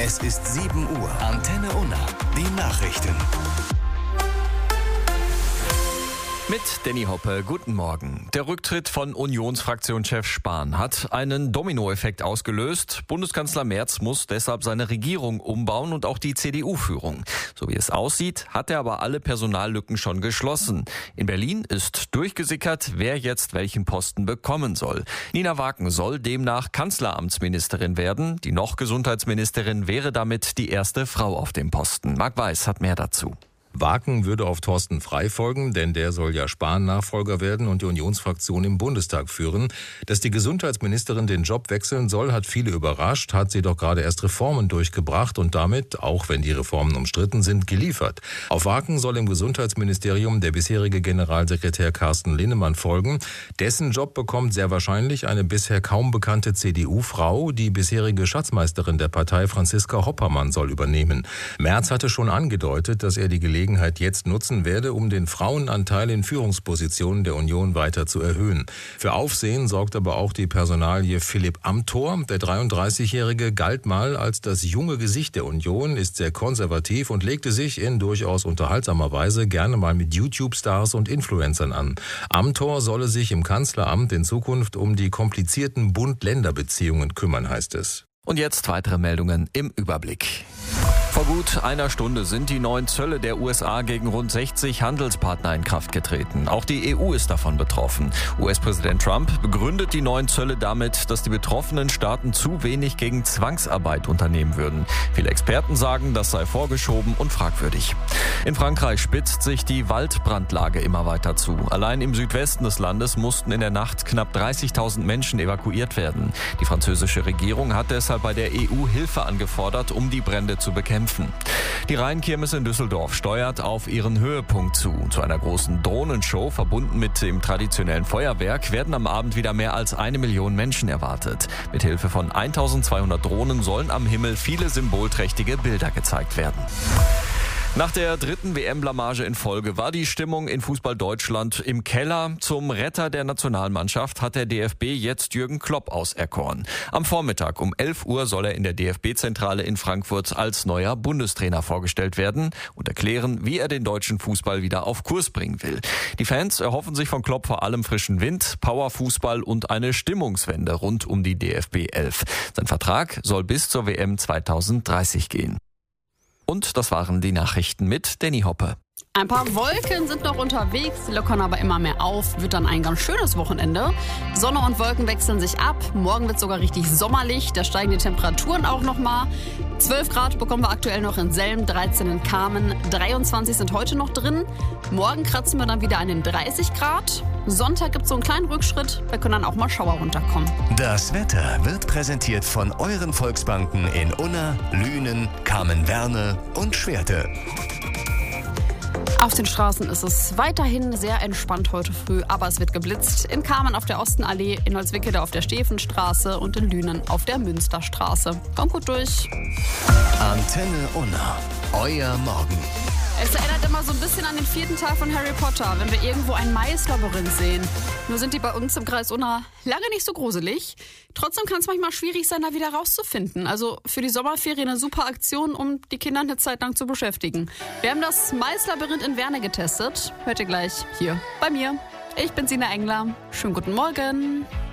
Es ist 7 Uhr. Antenne Unna. Die Nachrichten. Mit Danny Hoppe, guten Morgen. Der Rücktritt von Unionsfraktionschef Spahn hat einen Dominoeffekt ausgelöst. Bundeskanzler Merz muss deshalb seine Regierung umbauen und auch die CDU-Führung. So wie es aussieht, hat er aber alle Personallücken schon geschlossen. In Berlin ist durchgesickert, wer jetzt welchen Posten bekommen soll. Nina Waken soll demnach Kanzleramtsministerin werden. Die noch Gesundheitsministerin wäre damit die erste Frau auf dem Posten. Marc Weiß hat mehr dazu. Waken würde auf Thorsten Frey folgen, denn der soll ja Spahn-Nachfolger werden und die Unionsfraktion im Bundestag führen. Dass die Gesundheitsministerin den Job wechseln soll, hat viele überrascht, hat sie doch gerade erst Reformen durchgebracht und damit, auch wenn die Reformen umstritten sind, geliefert. Auf Waken soll im Gesundheitsministerium der bisherige Generalsekretär Carsten Linnemann folgen. Dessen Job bekommt sehr wahrscheinlich eine bisher kaum bekannte CDU-Frau. Die bisherige Schatzmeisterin der Partei, Franziska Hoppermann, soll übernehmen. Merz hatte schon angedeutet, dass er die Gelegenheit jetzt nutzen werde, um den Frauenanteil in Führungspositionen der Union weiter zu erhöhen. Für Aufsehen sorgt aber auch die Personalie Philipp Amthor. Der 33-Jährige galt mal als das junge Gesicht der Union, ist sehr konservativ und legte sich in durchaus unterhaltsamer Weise gerne mal mit YouTube-Stars und Influencern an. Amthor solle sich im Kanzleramt in Zukunft um die komplizierten Bund-Länder-Beziehungen kümmern, heißt es. Und jetzt weitere Meldungen im Überblick. Vor gut einer Stunde sind die neuen Zölle der USA gegen rund 60 Handelspartner in Kraft getreten. Auch die EU ist davon betroffen. US-Präsident Trump begründet die neuen Zölle damit, dass die betroffenen Staaten zu wenig gegen Zwangsarbeit unternehmen würden. Viele Experten sagen, das sei vorgeschoben und fragwürdig. In Frankreich spitzt sich die Waldbrandlage immer weiter zu. Allein im Südwesten des Landes mussten in der Nacht knapp 30.000 Menschen evakuiert werden. Die französische Regierung hat deshalb bei der EU Hilfe angefordert, um die Brände zu bekämpfen. Die Rheinkirmes in Düsseldorf steuert auf ihren Höhepunkt zu. Zu einer großen Drohnenshow, verbunden mit dem traditionellen Feuerwerk, werden am Abend wieder mehr als 1 Million Menschen erwartet. Mit Hilfe von 1200 Drohnen sollen am Himmel viele symbolträchtige Bilder gezeigt werden. Nach der dritten WM-Blamage in Folge war die Stimmung in Fußball Deutschland im Keller. Zum Retter der Nationalmannschaft hat der DFB jetzt Jürgen Klopp auserkoren. Am Vormittag um 11 Uhr soll er in der DFB-Zentrale in Frankfurt als neuer Bundestrainer vorgestellt werden und erklären, wie er den deutschen Fußball wieder auf Kurs bringen will. Die Fans erhoffen sich von Klopp vor allem frischen Wind, Powerfußball und eine Stimmungswende rund um die DFB 11. Sein Vertrag soll bis zur WM 2030 gehen. Und das waren die Nachrichten mit Danny Hoppe. Ein paar Wolken sind noch unterwegs, lockern aber immer mehr auf. Wird dann ein ganz schönes Wochenende. Sonne und Wolken wechseln sich ab. Morgen wird sogar richtig sommerlich. Da steigen die Temperaturen auch nochmal. 12 Grad bekommen wir aktuell noch in Selm, 13 in Kamen, 23 sind heute noch drin. Morgen kratzen wir dann wieder an den 30 Grad. Sonntag gibt es so einen kleinen Rückschritt. Wir können dann auch mal Schauer runterkommen. Das Wetter wird präsentiert von euren Volksbanken in Unna, Lünen, Kamen-Werne und Schwerte. Auf den Straßen ist es weiterhin sehr entspannt heute früh, aber es wird geblitzt. In Kamen auf der Ostenallee, in Holzwickede auf der Stephenstraße und in Lünen auf der Münsterstraße. Kommt gut durch. Antenne Unna, euer Morgen. Es erinnert immer so ein bisschen an den 4. Teil von Harry Potter, wenn wir irgendwo ein Maislabyrinth sehen. Nur sind die bei uns im Kreis Unna lange nicht so gruselig. Trotzdem kann es manchmal schwierig sein, da wieder rauszufinden. Also für die Sommerferien eine super Aktion, um die Kinder eine Zeit lang zu beschäftigen. Wir haben das Maislabyrinth in Werne getestet. Hört ihr gleich hier bei mir. Ich bin Sina Engler. Schönen guten Morgen.